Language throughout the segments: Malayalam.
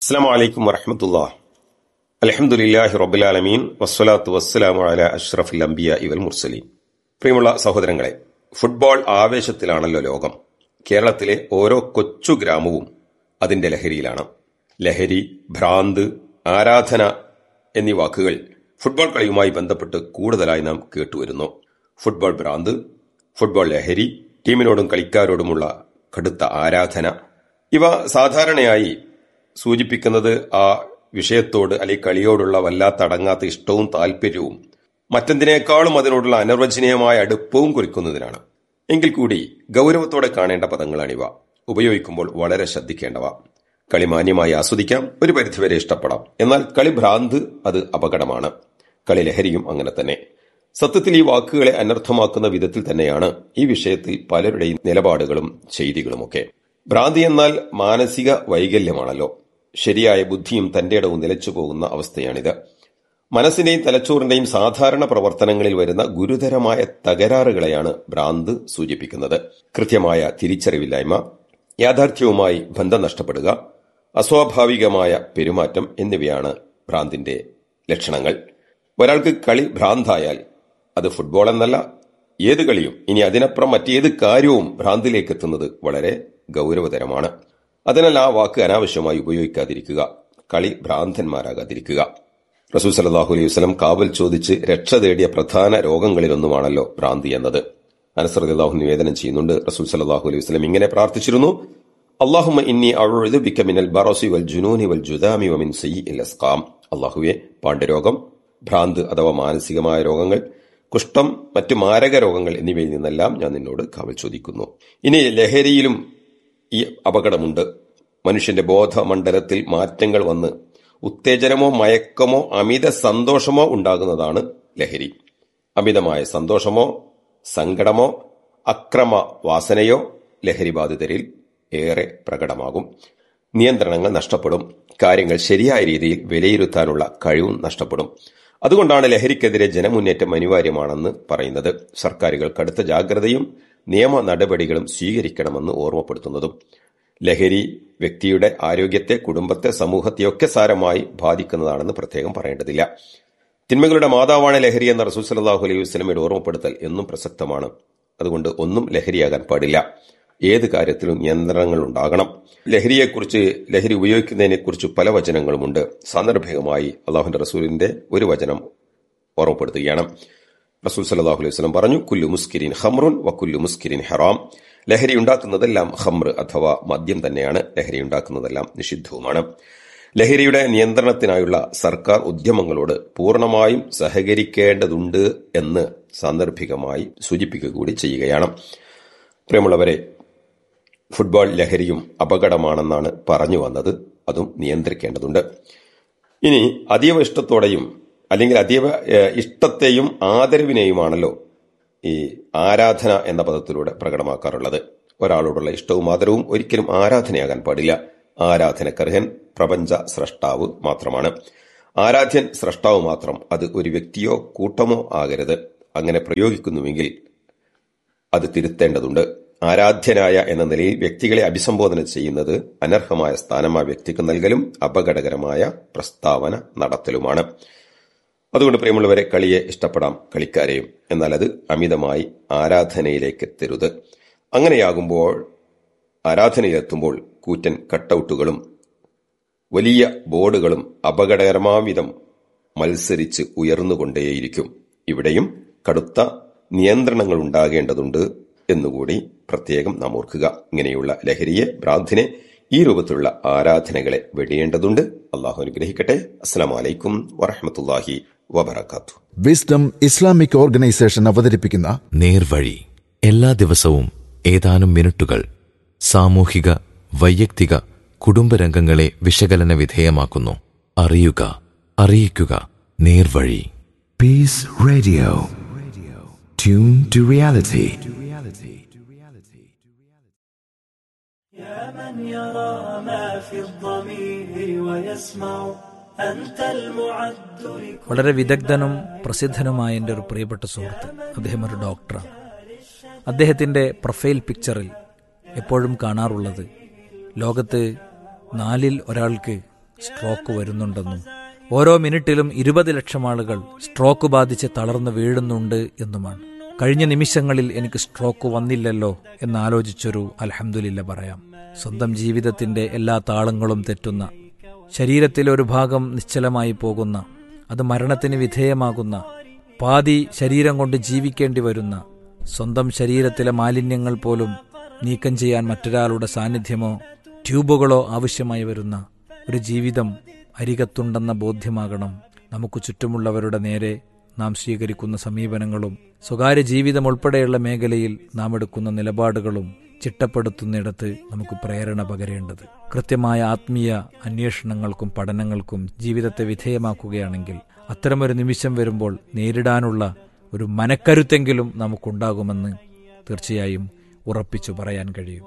അസ്സലാമു അലൈക്കും വറഹ്മത്തുള്ളാഹി. അൽഹംദുലില്ലാഹി റബ്ബിൽ ആലമീൻ വസ്സലാത്തു വസ്സലാമു അലാ അഷ്റഫിൽ അംബിയാഇ വൽ മുർസലീൻ. പ്രിയമുള്ള സഹോദരങ്ങളെ, ഫുട്ബോൾ ആവേശത്തിലാണല്ലോ ലോകം. കേരളത്തിലെ ഓരോ കൊച്ചു ഗ്രാമവും അതിന്റെ ലഹരിയിലാണ്. ലഹരി, ഭ്രാന്ത്, ആരാധന എന്നീ വാക്കുകൾ ഫുട്ബോൾ കളിയുമായി ബന്ധപ്പെട്ട് കൂടുതലായി നാം കേട്ടുവരുന്നു. ഫുട്ബോൾ ഭ്രാന്ത്, ഫുട്ബോൾ ലഹരി, ടീമിനോടും കളിക്കാരോടുമുള്ള കടുത്ത ആരാധന, ഇവ സാധാരണയായി സൂചിപ്പിക്കുന്നത് ആ വിഷയത്തോട് അല്ലെങ്കിൽ കളിയോടുള്ള വല്ലാത്ത അടങ്ങാത്ത ഇഷ്ടവും താല്പര്യവും മറ്റെന്തിനേക്കാളും അതിനോടുള്ള അനിർവചനീയമായ അടുപ്പവും കുറിക്കുന്നതിനാണ്. എങ്കിൽ കൂടി ഗൗരവത്തോടെ കാണേണ്ട പദങ്ങളാണിവ. ഉപയോഗിക്കുമ്പോൾ വളരെ ശ്രദ്ധിക്കേണ്ടവ. കളി മാന്യമായി ആസ്വദിക്കാം, ഒരു പരിധിവരെ ഇഷ്ടപ്പെടാം. എന്നാൽ കളി ഭ്രാന്ത് അത് അപകടമാണ്. കളി ലഹരിയും അങ്ങനെ തന്നെ. സത്യത്തിൽ ഈ വാക്കുകളെ അനർത്ഥമാക്കുന്ന വിധത്തിൽ തന്നെയാണ് ഈ വിഷയത്തിൽ പലരുടെയും നിലപാടുകളും ചെയ്തികളുമൊക്കെ. ഭ്രാന്തി എന്നാൽ മാനസിക വൈകല്യമാണല്ലോ. ശരിയായ ബുദ്ധിയും തന്റെ ഇടവും നിലച്ചു പോകുന്ന അവസ്ഥയാണിത്. മനസ്സിന്റെയും തലച്ചോറിന്റെയും സാധാരണ പ്രവർത്തനങ്ങളിൽ വരുന്ന ഗുരുതരമായ തകരാറുകളെയാണ് ഭ്രാന്ത് സൂചിപ്പിക്കുന്നത്. കൃത്യമായ തിരിച്ചറിവില്ലായ്മ, യാഥാർത്ഥ്യവുമായി ബന്ധം നഷ്ടപ്പെടുക, അസ്വാഭാവികമായ പെരുമാറ്റം എന്നിവയാണ് ഭ്രാന്തിന്റെ ലക്ഷണങ്ങൾ. ഒരാൾക്ക് കളി ഭ്രാന്തായാൽ അത് ഫുട്ബോൾ എന്നല്ല, ഏത് കളിയും, ഇനി അതിനപ്പുറം മറ്റേത് കാര്യവും ഭ്രാന്തിലേക്ക് എത്തുന്നത് വളരെ ഗൗരവതരമാണ്. അതിനാൽ ആ വാക്ക് അനാവശ്യമായി ഉപയോഗിക്കാതിരിക്കുക, കളി ഭ്രാന്തന്മാരാകാതിരിക്കുക. റസൂൽ സല്ലല്ലാഹു അലൈഹി വസല്ലം കാവൽ ചോദിച്ച് രക്ഷ തേടിയ പ്രധാന രോഗങ്ങളിലൊന്നുമാണല്ലോ ഭ്രാന്തി എന്നത്. അനസ് റളിയല്ലാഹു നിവേദനം ചെയ്യുന്നുണ്ട്, റസൂൽ സല്ലല്ലാഹു അലൈഹി വസല്ലം ഇങ്ങനെ പ്രാർത്ഥിച്ചിരുന്നു: അല്ലാഹുമ്മ ഇന്നി അഊദു ബിക മിനൽ ബറസി വൽ ജുനൂനി വൽ ജുദാമി വമിൻ സയ്യിഇൽ അസ്ഖാം. അല്ലാഹുവേ, പാണ്ഡ്യരോഗം, ഭ്രാന്ത് അഥവാ മാനസികമായ രോഗങ്ങൾ, കുഷ്ഠം, മറ്റു മാരക രോഗങ്ങൾ എന്നിവയിൽ നിന്നെല്ലാം ഞാൻ നിന്നോട് കാവൽ ചോദിക്കുന്നു. ഇനി ലഹരിയിലും ഈ അപകടമുണ്ട്. മനുഷ്യന്റെ ബോധമണ്ഡലത്തിൽ മാറ്റങ്ങൾ വന്ന് ഉത്തേജനമോ മയക്കമോ അമിത സന്തോഷമോ ഉണ്ടാകുന്നതാണ് ലഹരി. അമിതമായ സന്തോഷമോ സങ്കടമോ അക്രമ വാസനയോ ലഹരിബാധിതരിൽ ഏറെ പ്രകടമാകും. നിയന്ത്രണങ്ങൾ നഷ്ടപ്പെടും. കാര്യങ്ങൾ ശരിയായ രീതിയിൽ വിലയിരുത്താനുള്ള കഴിവും നഷ്ടപ്പെടും. അതുകൊണ്ടാണ് ലഹരിക്കെതിരെ ജനമുന്നേറ്റം അനിവാര്യമാണെന്ന് പറയുന്നത്. സർക്കാരുകൾ കടുത്ത ജാഗ്രതയും നിയമ നടപടികളും സ്വീകരിക്കണമെന്ന് ഓർമ്മപ്പെടുത്തുന്നതും. ലഹരി വ്യക്തിയുടെ ആരോഗ്യത്തെ, കുടുംബത്തെ, സമൂഹത്തെയൊക്കെ സാരമായി ബാധിക്കുന്നതാണെന്ന് പ്രത്യേകം പറയേണ്ടതില്ല. തിന്മകളുടെ മാതാവാണ് ലഹരി എന്ന റസൂൽ സല്ലല്ലാഹു അലൈഹി വസല്ലമയുടെ ഓർമ്മപ്പെടുത്തൽ എന്നും പ്രസക്തമാണ്. അതുകൊണ്ട് ഒന്നും ലഹരിയാകാൻ പാടില്ല. ഏത് കാര്യത്തിലും നിയന്ത്രണങ്ങൾ ഉണ്ടാകണം. ലഹരി ഉപയോഗിക്കുന്നതിനെക്കുറിച്ച് പല വചനങ്ങളുമുണ്ട്. സാന്ദർഭികമായി അള്ളാഹുവിന്റെ റസൂലിന്റെ ഒരു വചനം ഓർമ്മപ്പെടുത്തുകയാണ്. റസൂൽ സല്ലല്ലാഹു അലൈഹി വസല്ലം പറഞ്ഞു: കുല്ലു മുസ്കിരിൻ ഖംറുൻ വ കുല്ലു മുസ്കിരിൻ ഹറാം. ലഹരി ഉണ്ടാക്കുന്നതെല്ലാം ഖംർ അഥവാ മദ്യം തന്നെയാണ്. ലഹരി ഉണ്ടാക്കുന്നതെല്ലാം നിഷിദ്ധവുമാണ്. ലഹരിയുടെ നിയന്ത്രണത്തിനായുള്ള സർക്കാർ ഉദ്യമങ്ങളോട് പൂർണ്ണമായും സഹകരിക്കേണ്ടതുണ്ട് എന്ന് സാന്ദർഭികമായി സൂചിപ്പിക്കുക കൂടി ചെയ്യുകയാണ്. പ്രിയമുള്ളവരെ, ഫുട്ബോൾ ലഹരിയും അപകടമാണെന്നാണ് പറഞ്ഞു വന്നത്. അതും നിയന്ത്രിക്കേണ്ടതുണ്ട്. ഇനി അതീവ ഇഷ്ടത്തോടെയും അല്ലെങ്കിൽ അതീവ ഇഷ്ടത്തെയും ആദരവിനെയുമാണല്ലോ ഈ ആരാധന എന്ന പദത്തിലൂടെ പ്രകടമാക്കാറുള്ളത്. ഒരാളോടുള്ള ഇഷ്ടവും ആദരവും ഒരിക്കലും ആരാധനയാകാൻ പാടില്ല. ആരാധനക്കർഹൻ പ്രപഞ്ച സ്രഷ്ടാവ് മാത്രമാണ്. ആരാധ്യൻ സ്രഷ്ടാവ് മാത്രം. അത് ഒരു വ്യക്തിയോ കൂട്ടമോ ആകരുത്. അങ്ങനെ പ്രയോഗിക്കുന്നുവെങ്കിൽ അത് തിരുത്തേണ്ടതുണ്ട്. ആരാധ്യനായ എന്ന നിലയിൽ വ്യക്തികളെ അഭിസംബോധന ചെയ്യുന്നത് അനർഹമായ സ്ഥാനം ആ വ്യക്തിക്ക് നൽകലും അപകടകരമായ പ്രസ്താവന നടത്തലുമാണ്. അതുകൊണ്ട് പ്രിയമുള്ളവരെ, കളിയെ ഇഷ്ടപ്പെടാം, കളിക്കാരെയും. എന്നാൽ അത് അമിതമായി ആരാധനയിലേക്ക് എത്തരുത്. അങ്ങനെയാകുമ്പോൾ, ആരാധനയിലെത്തുമ്പോൾ കൂറ്റൻ കട്ടൌട്ടുകളും വലിയ ബോർഡുകളും അപകടകരമാവിധം മത്സരിച്ച് ഉയർന്നുകൊണ്ടേയിരിക്കും. ഇവിടെയും കടുത്ത നിയന്ത്രണങ്ങൾ ഉണ്ടാകേണ്ടതുണ്ട് എന്നുകൂടി പ്രത്യേകം നാം ഓർക്കുക. ഇങ്ങനെയുള്ള ലഹരിയെ, ഭ്രാന്തിനെ, ഈ രൂപത്തിലുള്ള ആരാധനകളെ വെടിയേണ്ടതുണ്ട്. അള്ളാഹു അനുഗ്രഹിക്കട്ടെ. അസ്സലാമു അലൈക്കും വറഹ്മത്തുള്ളാഹി വബറകാതുഹു. വിസ്ഡം ഇസ്ലാമിക് ഓർഗനൈസേഷൻ അവതരിപ്പിക്കുന്ന നേർവഴി എല്ലാ ദിവസവും ഏതാനും മിനിറ്റുകൾ സാമൂഹിക, വൈയക്തിക, കുടുംബരംഗങ്ങളെ വിശകലന വിധേയമാക്കുന്നു. അറിയുക, അറിയിക്കുക. നേർവഴി. Peace Radio. Tune to reality. يا من يرى ما في الضمير ويسمع أنت المعد. വളരെ വിദഗ്ധനും പ്രസിദ്ധനുമായ എൻ്റെ ഒരു പ്രിയപ്പെട്ട സുഹൃത്ത്, അദ്ദേഹം ഒരു ഡോക്ടറാണ്. അദ്ദേഹത്തിൻ്റെ പ്രൊഫൈൽ പിക്ചറിൽ എപ്പോഴും കാണാറുള്ളത് ലോകത്ത് 4 ഒരാൾക്ക് സ്ട്രോക്ക് വരുന്നുണ്ടെന്നും ഓരോ മിനിറ്റിലും 20 ലക്ഷം ആളുകൾ സ്ട്രോക്ക് ബാധിച്ച് തളർന്നു വീഴുന്നുണ്ട് എന്നുമാണ്. കഴിഞ്ഞ നിമിഷങ്ങളിൽ എനിക്ക് സ്ട്രോക്ക് വന്നില്ലല്ലോ എന്നാലോചിച്ചൊരു അൽഹംദുലില്ല പറയാം. സ്വന്തം ജീവിതത്തിന്റെ എല്ലാ താളങ്ങളും തെറ്റുന്ന, ശരീരത്തിലെ ഒരു ഭാഗം നിശ്ചലമായി പോകുന്ന, അത് മരണത്തിന് വിധേയമാകുന്ന, പാതി ശരീരം കൊണ്ട് ജീവിക്കേണ്ടി വരുന്ന, സ്വന്തം ശരീരത്തിലെ മാലിന്യങ്ങൾ പോലും നീക്കം ചെയ്യാൻ മറ്റൊരാളുടെ സാന്നിധ്യമോ ട്യൂബുകളോ ആവശ്യമായി വരുന്ന ഒരു ജീവിതം അരികത്തുണ്ടെന്ന ബോധ്യമാകണം നമുക്ക് ചുറ്റുമുള്ളവരുടെ നേരെ നാം സ്വീകരിക്കുന്ന സമീപനങ്ങളും സ്വകാര്യ ജീവിതം ഉൾപ്പെടെയുള്ള മേഖലയിൽ നാം എടുക്കുന്ന നിലപാടുകളും ചിട്ടപ്പെടുത്തുന്നിടത്ത് നമുക്ക് പ്രേരണ പകരേണ്ടത്. കൃത്യമായ ആത്മീയ അന്വേഷണങ്ങൾക്കും പഠനങ്ങൾക്കും ജീവിതത്തെ വിധേയമാക്കുകയാണെങ്കിൽ അത്തരമൊരു നിമിഷം വരുമ്പോൾ നേരിടാനുള്ള ഒരു മനക്കരുത്തെങ്കിലും നമുക്കുണ്ടാകുമെന്ന് തീർച്ചയായും ഉറപ്പിച്ചു പറയാൻ കഴിയും.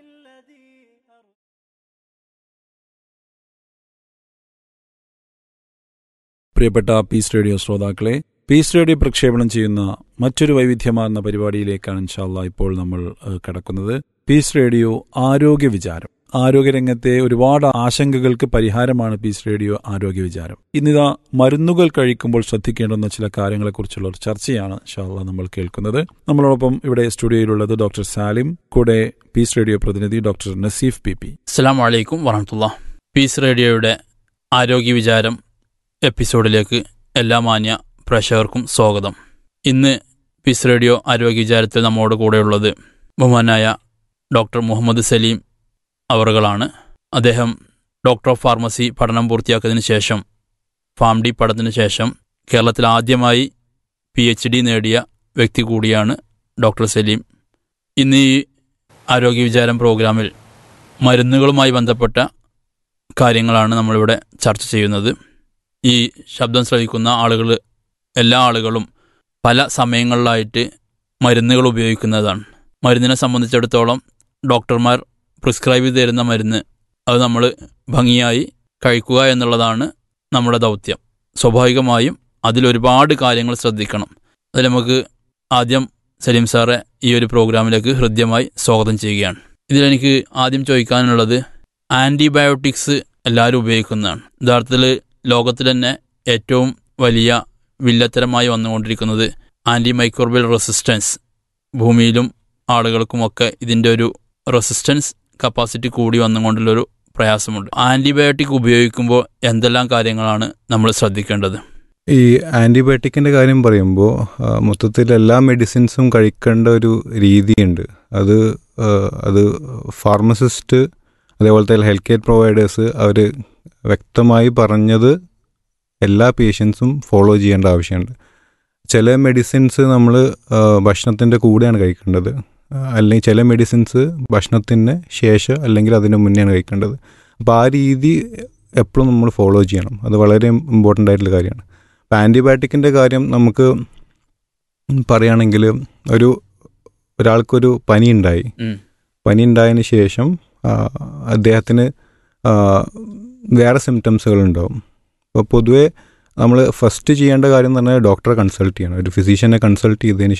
പ്രിയപ്പെട്ട പീസ് റേഡിയോ ശ്രോതാക്കളെ, പീസ് റേഡിയോ പ്രക്ഷേപണം ചെയ്യുന്ന മറ്റൊരു വൈവിധ്യമാർന്ന പരിപാടിയിലേക്കാണ് ഇൻഷാല്ലാ ഇപ്പോൾ നമ്മൾ കടക്കുന്നത്. പീസ് റേഡിയോ ആരോഗ്യ വിചാരം. ആരോഗ്യരംഗത്തെ ഒരുപാട് ആശങ്കകൾക്ക് പരിഹാരമാണ് പീസ് റേഡിയോ ആരോഗ്യ വിചാരം. ഇന്നിതാ മരുന്നുകൾ കഴിക്കുമ്പോൾ ശ്രദ്ധിക്കേണ്ടുന്ന ചില കാര്യങ്ങളെക്കുറിച്ചുള്ള ഒരു ചർച്ചയാണ് ഇൻഷാല്ലാ നമ്മൾ കേൾക്കുന്നത്. നമ്മളോടൊപ്പം ഇവിടെ സ്റ്റുഡിയോയിലുള്ളത് ഡോക്ടർ സാലിം, കൂടെ പീസ് റേഡിയോ പ്രതിനിധി ഡോക്ടർ നസീഫ് പി പി. അസ്സലാമു അലൈക്കും വറഹ്മത്തുള്ളാഹി. പീസ് റേഡിയോയുടെ ആരോഗ്യ വിചാരം എപ്പിസോഡിലേക്ക് എല്ലാ മാന്യ പ്രേക്ഷകർക്കും സ്വാഗതം. ഇന്ന് പീസ് റേഡിയോ ആരോഗ്യ വിചാരത്തിൽ നമ്മോട് കൂടെയുള്ളത് ബഹുമാനായ ഡോക്ടർ മുഹമ്മദ് സലീം അവറുകളാണ്. അദ്ദേഹം ഡോക്ടർ ഓഫ് ഫാർമസി പഠനം പൂർത്തിയാക്കിയതിനു ശേഷം ഫാം ഡി പഠനത്തിന് ശേഷം കേരളത്തിൽ ആദ്യമായി PhD നേടിയ വ്യക്തി കൂടിയാണ് ഡോക്ടർ സലീം. ഇന്ന് ഈ ആരോഗ്യ വിചാരം പ്രോഗ്രാമിൽ മരുന്നുകളുമായി ബന്ധപ്പെട്ട കാര്യങ്ങളാണ് നമ്മളിവിടെ ചർച്ച ചെയ്യുന്നത്. ഈ ശബ്ദം ശ്രവിക്കുന്ന ആളുകൾ, എല്ലാ ആളുകളും പല സമയങ്ങളിലായിട്ട് മരുന്നുകൾ ഉപയോഗിക്കുന്നതാണ്. മരുന്നിനെ സംബന്ധിച്ചിടത്തോളം ഡോക്ടർമാർ പ്രിസ്ക്രൈബ് ചെയ്ത് തരുന്ന മരുന്ന് അത് നമ്മൾ ഭംഗിയായി കഴിക്കുക എന്നുള്ളതാണ് നമ്മുടെ ദൗത്യം. സ്വാഭാവികമായും അതിലൊരുപാട് കാര്യങ്ങൾ ശ്രദ്ധിക്കണം. അതിൽ നമുക്ക് ആദ്യം സലീം സാറെ ഈ ഒരു പ്രോഗ്രാമിലേക്ക് ഹൃദ്യമായി സ്വാഗതം ചെയ്യുകയാണ്. ഇതിലെനിക്ക് ആദ്യം ചോദിക്കാനുള്ളത്, ആൻറ്റിബയോട്ടിക്സ് എല്ലാവരും ഉപയോഗിക്കുന്നതാണ്. യഥാർത്ഥത്തിൽ ലോകത്തിൽ തന്നെ ഏറ്റവും വലിയ വില്ലത്തരമായി വന്നുകൊണ്ടിരിക്കുന്നത് ആൻറ്റി മൈക്രോബിയൽ റെസിസ്റ്റൻസ്. ഭൂമിയിലും ആളുകൾക്കുമൊക്കെ ഇതിൻ്റെ ഒരു റെസിസ്റ്റൻസ് കപ്പാസിറ്റി കൂടി വന്നുകൊണ്ടുള്ളൊരു പ്രയാസമുണ്ട്. ആൻറ്റിബയോട്ടിക് ഉപയോഗിക്കുമ്പോൾ എന്തെല്ലാം കാര്യങ്ങളാണ് നമ്മൾ ശ്രദ്ധിക്കേണ്ടത്? ഈ ആൻറ്റിബയോട്ടിക്കിൻ്റെ കാര്യം പറയുമ്പോൾ മൊത്തത്തിൽ എല്ലാ മെഡിസിൻസും കഴിക്കേണ്ട ഒരു രീതിയുണ്ട്. അത് ഫാർമസിസ്റ്റ് അതേപോലത്തെ ഹെൽത്ത് കെയർ പ്രൊവൈഡേഴ്സ് അവർ വ്യക്തമായി പറഞ്ഞത് എല്ലാ പേഷ്യൻസും ഫോളോ ചെയ്യേണ്ട ആവശ്യമുണ്ട്. ചില മെഡിസിൻസ് നമ്മൾ ഭക്ഷണത്തിൻ്റെ കൂടെയാണ് കഴിക്കേണ്ടത്, അല്ലെങ്കിൽ ചില മെഡിസിൻസ് ഭക്ഷണത്തിന് ശേഷം അല്ലെങ്കിൽ അതിന് മുന്നെയാണ് കഴിക്കേണ്ടത്. അപ്പോൾ ആ രീതി എപ്പോഴും നമ്മൾ ഫോളോ ചെയ്യണം. അത് വളരെ ഇമ്പോർട്ടൻ്റ് ആയിട്ടുള്ള കാര്യമാണ്. അപ്പോൾ ആൻറ്റിബയോട്ടിക്കിൻ്റെ കാര്യം നമുക്ക് പറയുകയാണെങ്കിൽ, ഒരാൾക്കൊരു പനി ഉണ്ടായതിന് ശേഷം അദ്ദേഹത്തിന് വേറെ സിംറ്റംസുകൾ ഉണ്ടാവും. അപ്പോൾ പൊതുവേ നമ്മൾ ഫസ്റ്റ് ചെയ്യേണ്ട കാര്യം എന്ന് പറഞ്ഞാൽ ഡോക്ടറെ കൺസൾട്ട് ചെയ്യണം. ഒരു ഫിസിഷ്യനെ കൺസൾട്ട് ചെയ്തതിന്